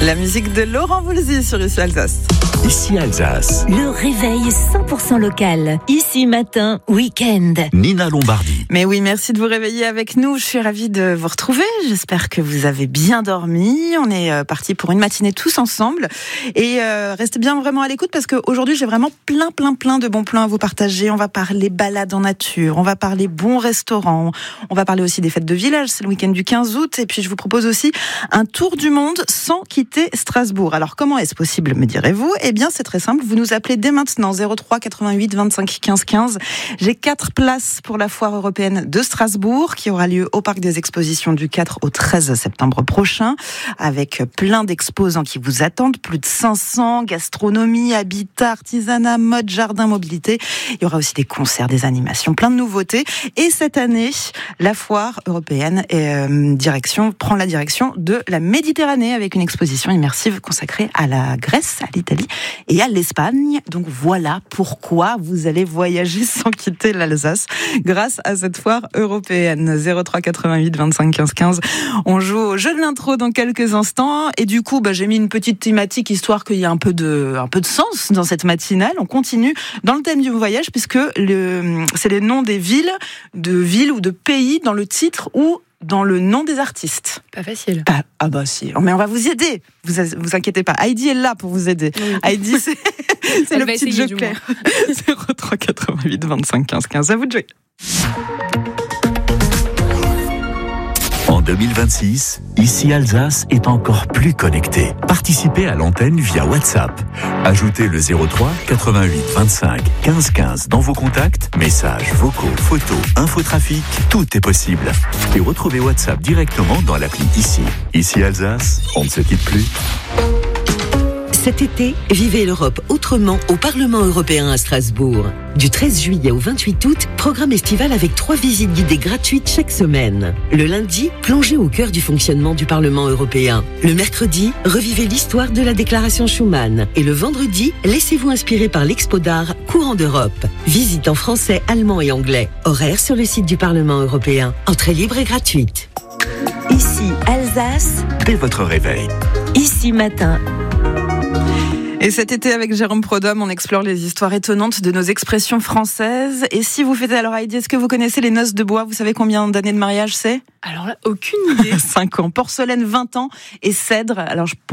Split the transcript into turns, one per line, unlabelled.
La musique de Laurent Voulzy sur Ici Alsace.
Ici Alsace.
Le réveil 100% local. Ici matin, week-end.
Nina Lombardi.
Mais oui, merci de vous réveiller avec nous. Je suis ravie de vous retrouver. J'espère que vous avez bien dormi. On est parti pour une matinée tous ensemble. Et restez bien vraiment à l'écoute parce qu'aujourd'hui, j'ai vraiment plein de bons plans à vous partager. On va parler balade en nature. On va parler bons restaurants. On va parler aussi des fêtes de village. C'est le week-end du 15 août. Et puis, je vous propose aussi un tour du monde sans quitter Strasbourg. Alors, comment est-ce possible, me direz-vous ? Eh bien, c'est très simple. Vous nous appelez dès maintenant 03 88 25 15 15. J'ai 4 places pour la foire européenne de Strasbourg qui aura lieu au Parc des Expositions du 4 au 13 septembre prochain avec plein d'exposants qui vous attendent. Plus de 500, gastronomie, habitat, artisanat, mode, jardin, mobilité. Il y aura aussi des concerts, des animations, plein de nouveautés. Et cette année, la foire européenne prend la direction de la Méditerranée avec une exposition immersive consacrée à la Grèce, à l'Italie et à l'Espagne. Donc voilà pourquoi vous allez voyager sans quitter l'Alsace grâce à cette foire européenne. 03 88 25 15 15. On joue au jeu de l'intro dans quelques instants et du coup j'ai mis une petite thématique histoire qu'il y ait un peu de sens dans cette matinale. On continue dans le thème du voyage puisque c'est les noms des villes ou de pays dans le titre ou dans le nom des artistes.
Pas facile.
Ah bah si, mais on va vous aider. Vous inquiétez pas. Heidi est là pour vous aider. Oui. Heidi, c'est le petit jeu clair. 03 88 25 15 15. À vous de jouer.
En 2026, Ici Alsace est encore plus connecté. Participez à l'antenne via WhatsApp. Ajoutez le 03 88 25 15 15 dans vos contacts, messages, vocaux, photos, infotrafic, tout est possible. Et retrouvez WhatsApp directement dans l'appli Ici. Ici Alsace, on ne se quitte plus.
Cet été, vivez l'Europe autrement au Parlement européen à Strasbourg. Du 13 juillet au 28 août, programme estival avec 3 visites guidées gratuites chaque semaine. Le lundi, plongez au cœur du fonctionnement du Parlement européen. Le mercredi, revivez l'histoire de la déclaration Schuman. Et le vendredi, laissez-vous inspirer par l'expo d'art Courant d'Europe. Visite en français, allemand et anglais. Horaire sur le site du Parlement européen. Entrée libre et gratuite.
Ici Alsace.
Dès votre réveil.
Ici matin.
Et cet été, avec Jérôme Prodhomme, on explore les histoires étonnantes de nos expressions françaises. Et si vous fêtez, alors Heidi, est-ce que vous connaissez les noces de bois ? Vous savez combien d'années de mariage c'est ?
Alors là, aucune idée.
5 ans. Porcelaine, 20 ans. Et cèdre, alors